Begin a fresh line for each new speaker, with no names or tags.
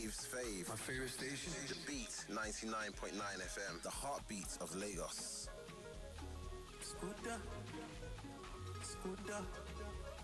Dave's fave.
My favorite station?
The Beat 99.9 FM. The heartbeat of Lagos.
Scooter.